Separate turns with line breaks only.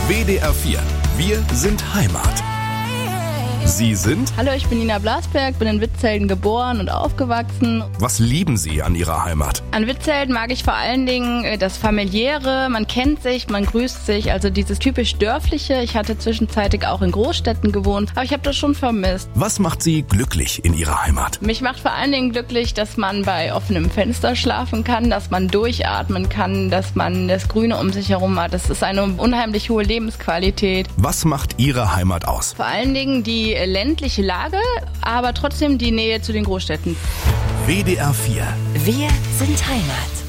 WDR 4. Wir sind Heimat. Sie sind?
Hallo, ich bin Nina Blasberg, bin in Witzhelden geboren und aufgewachsen.
Was lieben Sie an Ihrer Heimat?
An Witzhelden mag ich vor allen Dingen das Familiäre, man kennt sich, man grüßt sich, also dieses typisch Dörfliche. Ich hatte zwischenzeitlich auch in Großstädten gewohnt, aber ich habe das schon vermisst.
Was macht Sie glücklich in Ihrer Heimat?
Mich macht vor allen Dingen glücklich, dass man bei offenem Fenster schlafen kann, dass man durchatmen kann, dass man das Grüne um sich herum hat. Das ist eine unheimlich hohe Lebensqualität.
Was macht Ihre Heimat aus?
Vor allen Dingen die ländliche Lage, aber trotzdem die Nähe zu den Großstädten.
WDR 4.
Wir sind Heimat.